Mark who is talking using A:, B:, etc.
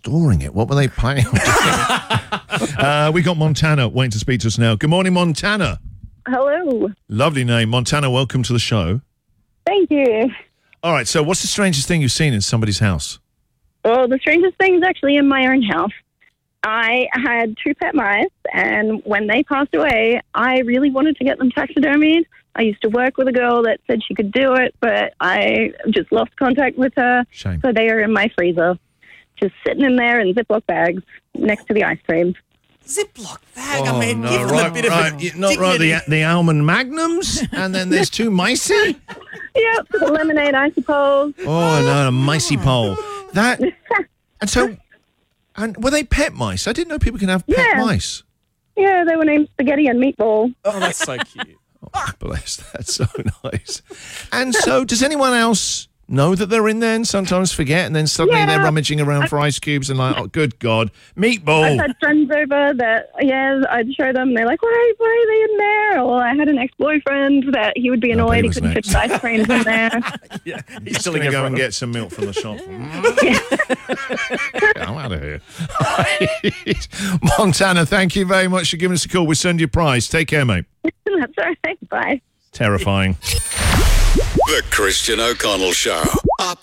A: storing it? What were they planning on doing? We got Montana waiting to speak to us now. Good morning, Montana.
B: Hello.
A: Lovely name. Montana, welcome to the show.
B: Thank you.
A: All right, so what's the strangest thing you've seen in somebody's house?
B: Well, the strangest thing is actually in my own house. I had 2 pet mice, and when they passed away, I really wanted to get them taxidermied. I used to work with a girl that said she could do it, but I just lost contact with her.
A: Shame.
B: So they are in my freezer, just sitting in there in Ziploc bags next to the ice cream.
C: Ziploc bag, I mean, give them a bit of a
A: Not right,
C: dignity.
A: the almond magnums, and then there's 2 micey.
B: Yep, the lemonade, I suppose.
A: Oh, no, a micey pole. That, and so, and were they pet mice? I didn't know people can have pet
B: Yeah.
A: mice.
B: Yeah, they were named Spaghetti and Meatball.
C: Oh, that's so cute.
A: Oh, bless, that's so nice. And so, does anyone else know that they're in there and sometimes forget, and then suddenly they're rummaging around for ice cubes and like, oh, good God,
B: I've
A: meatball.
B: had friends over that, I'd show them. They're like, why are they in there? Or I had an ex-boyfriend that he would be
A: bet
B: annoyed
A: he
B: he
A: was
B: couldn't
A: next.
B: fit the ice creams in there.
C: Yeah, he's
A: Just
C: still
A: going to
C: in
A: go
C: front
A: and
C: of
A: get some milk from the shop. I'm out of here. Montana, thank you very much for giving us a call. We'll send you a prize. Take care, mate.
B: That's all right. Bye.
A: Terrifying.
D: The Christian O'Connell Show.